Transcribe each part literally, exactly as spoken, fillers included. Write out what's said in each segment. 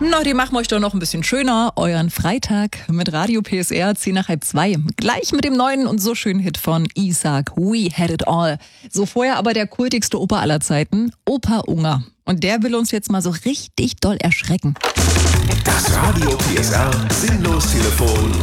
Na, die machen wir euch doch noch ein bisschen schöner. Euren Freitag mit Radio P S R, zehn nach halb zwei. Gleich mit dem neuen und so schönen Hit von Isak, We Had It All. So vorher aber der kultigste Opa aller Zeiten, Opa Unger. Und der will uns jetzt mal so richtig doll erschrecken. Das Radio P S R Sinnlos-Telefon.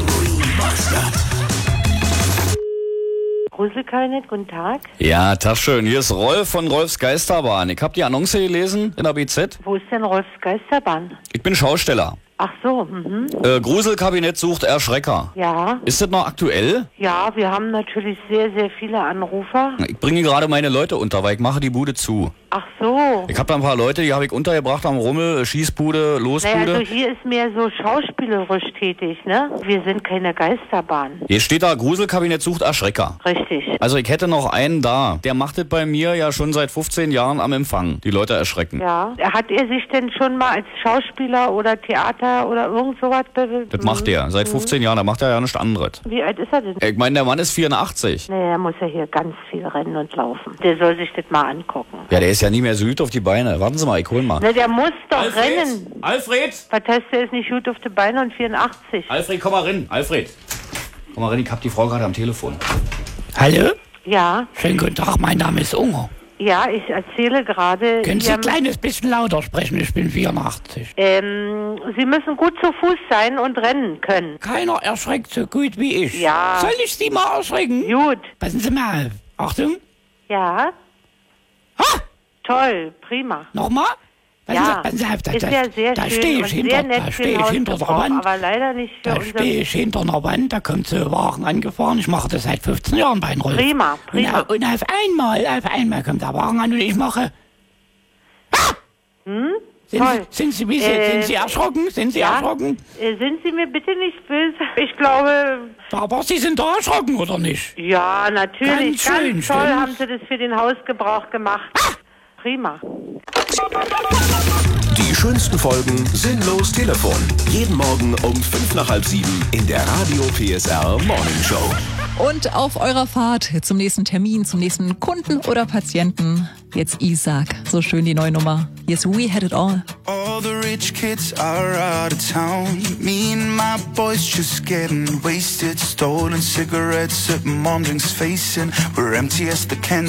Gruselkabinett, guten Tag. Ja, Tag schön. Hier ist Rolf von Rolfs Geisterbahn. Ich habe die Annonce gelesen in der B Z. Wo ist denn Rolfs Geisterbahn? Ich bin Schausteller. Ach so, mhm. Äh, Gruselkabinett sucht Erschrecker. Ja. Ist das noch aktuell? Ja, wir haben natürlich sehr, sehr viele Anrufer. Ich bringe gerade meine Leute unter, weil ich mache die Bude zu. Ach so. Ich habe da ein paar Leute, die habe ich untergebracht am Rummel, Schießbude, Losbude. Naja, also hier ist mehr so schauspielerisch tätig, ne? Wir sind keine Geisterbahn. Hier steht da, Gruselkabinett sucht Erschrecker. Richtig. Also ich hätte noch einen da. Der macht das bei mir ja schon seit fünfzehn Jahren am Empfang. Die Leute erschrecken. Ja. Hat er sich denn schon mal als Schauspieler oder Theater oder irgend sowas bewerbt? Das macht der. Seit fünfzehn Jahren, da macht er ja nichts anderes. Wie alt ist er denn? Ich meine, der Mann ist vierundachtzig. Naja, muss er hier ganz viel rennen und laufen. Der soll sich das mal angucken. Ja, der ist ja nie mehr so gut auf die Beine. Warten Sie mal, ich hol mal. Na, der muss doch rennen. Alfred! Was heißt, der ist nicht gut auf die Beine und vierundachtzig? Alfred, komm mal rein. Alfred. Komm mal rein, ich hab die Frau gerade am Telefon. Hallo? Ja. Schönen guten Tag, mein Name ist Unger. Ja, ich erzähle gerade... Können Sie Sie ein kleines bisschen lauter sprechen? Ich bin vierundachtzig. Ähm, Sie müssen gut zu Fuß sein und rennen können. Keiner erschreckt so gut wie ich. Ja. Soll ich Sie mal erschrecken? Gut. Passen Sie mal auf. Achtung. Ja. Ha! Toll, prima. Nochmal? Passen Ja, Sie, passen Sie auf. Da, ist da, ja sehr da schön stehe und ich sehr hinter, nett da für stehe den ich hinter der Hausgebrauch, Wand. aber leider nicht für Da unser... stehe ich hinter einer Wand, da kommt so ein Wagen angefahren. Ich mache das seit fünfzehn Jahren bei Rolf. Prima, prima. Und, und auf einmal, auf einmal kommt der Wagen an und ich mache... Ah! Hm? Sind, Toll. Sie, sind, Sie, wie, Äh, sind Sie erschrocken? Sind Sie ja? erschrocken? Äh, sind Sie mir bitte nicht böse? Ich glaube... Aber Sie sind da erschrocken, oder nicht? Ja, natürlich. Ganz schön, Ganz toll stimmt's? haben Sie das für den Hausgebrauch gemacht. Ah! Prima. Die schönsten Folgen Sinnlos Telefon. Jeden Morgen um fünf nach halb sieben in der Radio P S R Morning Show. Und auf eurer Fahrt zum nächsten Termin, zum nächsten Kunden oder Patienten, jetzt Isak. So schön die neue Nummer. Hier ist We Had It All. All the rich kids are out of town. Me and my boys just getting wasted. Stolen cigarettes at mom drinks facing. We're empty as the cans.